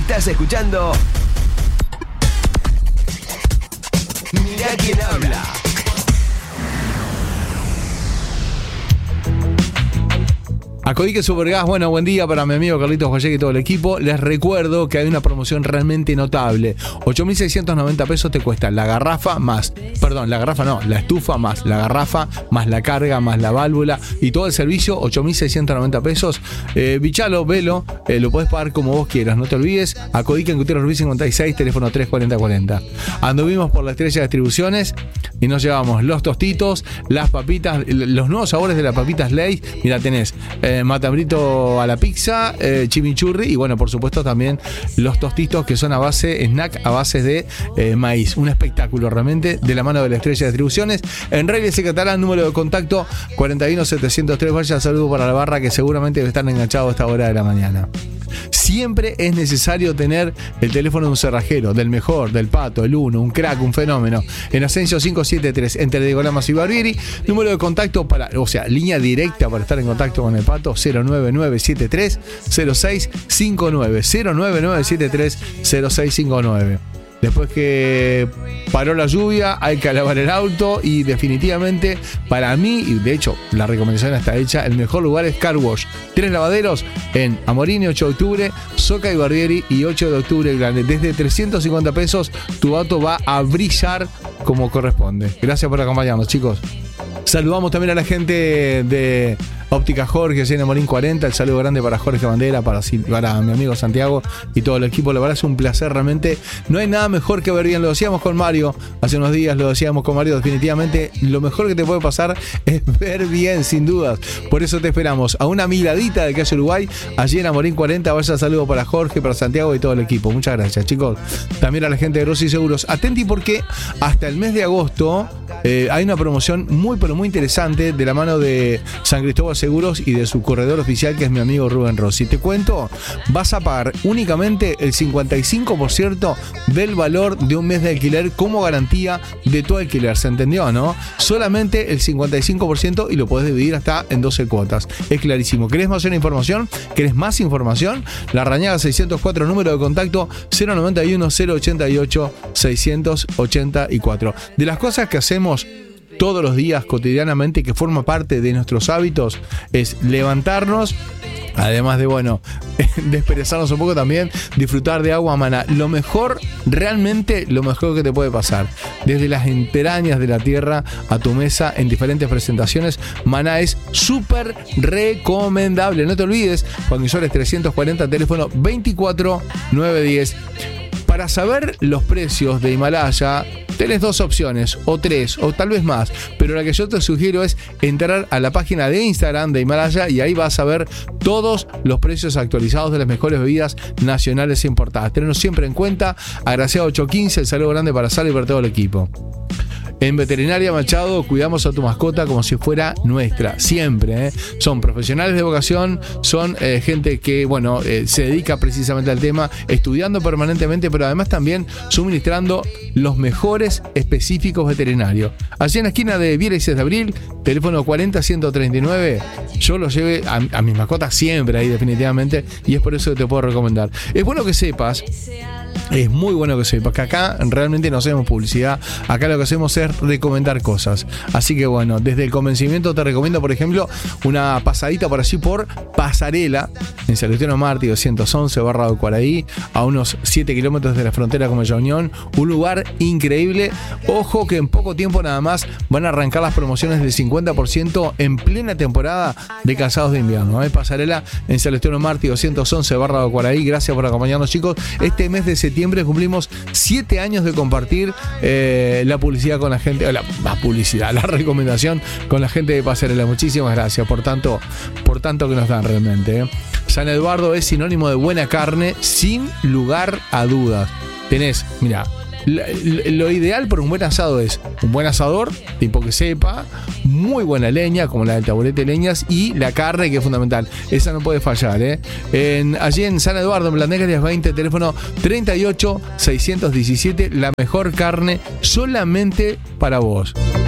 Estás escuchando Mirá quién habla. Acodique Supergas, bueno, buen día para mi amigo Carlitos Valleque y todo el equipo. Les recuerdo que hay una promoción realmente notable. 8.690 pesos te cuesta la garrafa más, la estufa más la garrafa, más la carga, más la válvula y todo el servicio, 8.690 pesos. Bichalo, velo, lo podés pagar como vos quieras, no te olvides. Acodique en Gutiérrez Ruiz 56, teléfono 34040. Anduvimos por la Estrella de Distribuciones y nos llevamos los tostitos, las papitas, los nuevos sabores de las papitas Lay's. Mira, tenés matabrito a la pizza, chimichurri y bueno, por supuesto también los tostitos que son snack a base de maíz. Un espectáculo realmente de la mano de la Estrella de Distribuciones. En Reyes y Catalán, número de contacto 41703. Vaya, saludo para la barra que seguramente debe estar enganchado a esta hora de la mañana. Siempre es necesario tener el teléfono de un cerrajero, del mejor, del Pato, el Uno, un crack, un fenómeno. En Asensio 573, entre Diego Lamas y Barbieri. Número de contacto línea directa para estar en contacto con el Pato, 09973 0659. 09973 0659. Después que paró la lluvia, hay que lavar el auto y definitivamente para mí, y de hecho la recomendación está hecha, el mejor lugar es Car Wash. 3 lavaderos en Amorini, 8 de octubre, Soca y Barbieri y 8 de octubre Grande. Desde 350 pesos tu auto va a brillar como corresponde. Gracias por acompañarnos, chicos. Saludamos también a la gente de Óptica Jorge, en Morín 40. El saludo grande para Jorge Bandera, para mi amigo Santiago y todo el equipo. La verdad es un placer realmente. No hay nada mejor que ver bien. Lo decíamos con Mario hace unos días, definitivamente lo mejor que te puede pasar es ver bien, sin dudas. Por eso te esperamos a una miradita de Calle Uruguay, allí en Morín 40. Vaya saludo para Jorge, para Santiago y todo el equipo. Muchas gracias, chicos. También a la gente de Rossi Seguros. Atenti porque hasta el mes de agosto hay una promoción muy interesante de la mano de San Cristóbal Seguros y de su corredor oficial, que es mi amigo Rubén Rossi. Te cuento, vas a pagar únicamente el 55% del valor de un mes de alquiler como garantía de tu alquiler. ¿Se entendió, no? Solamente el 55% y lo podés dividir hasta en 12 cuotas. Es clarísimo. ¿Querés más información? ¿Querés más información? La Rañaga 604, número de contacto 091 088 684. De las cosas que hacemos todos los días, cotidianamente, que forma parte de nuestros hábitos, es levantarnos, además de, desperezarnos un poco, también disfrutar de agua Maná. Lo mejor, realmente lo mejor que te puede pasar, desde las entrañas de la tierra a tu mesa en diferentes presentaciones, Maná es súper recomendable. No te olvides, Juan Guisoles 340, teléfono 24910. Para saber los precios de Himalaya, tenés 2 opciones, o 3, o tal vez más, pero la que yo te sugiero es entrar a la página de Instagram de Himalaya y ahí vas a ver todos los precios actualizados de las mejores bebidas nacionales e importadas. Tenemos siempre en cuenta. Agraciado 815, el saludo grande para Sala y para todo el equipo. En Veterinaria Machado cuidamos a tu mascota como si fuera nuestra, siempre. Son profesionales de vocación, son gente que se dedica precisamente al tema, estudiando permanentemente, pero además también suministrando los mejores específicos veterinarios. Allí en la esquina de Viera y 6 de Abril, teléfono 40139. Yo lo llevé a mis mascotas siempre ahí, definitivamente, y es por eso que te puedo recomendar. Es bueno que sepas. Es muy bueno que sepas que acá realmente no hacemos publicidad. Acá lo que hacemos es recomendar cosas. Así que desde el convencimiento te recomiendo, por ejemplo, una pasadita por allí por Pasarela, en Salustino Martí 211 barra de Cuaraí, a unos 7 kilómetros de la frontera con Bella Unión. Un lugar increíble. Ojo que en poco tiempo nada más van a arrancar las promociones del 50% en plena temporada de calzados de invierno. Pasarela en Salustino Martí 211 barra de Cuaraí. Gracias por acompañarnos, chicos. Este mes de septiembre cumplimos 7 años de compartir la publicidad con la gente, la recomendación con la gente de Pasarela. Muchísimas gracias por tanto que nos dan realmente. San Eduardo es sinónimo de buena carne, sin lugar a dudas. Tenés, mira, lo ideal por un buen asado es un buen asador, tipo que sepa, muy buena leña, como la del Taburete Leñas, y la carne, que es fundamental. Esa no puede fallar, allí en San Eduardo, en Blandengues 1020, teléfono 38 617, la mejor carne solamente para vos.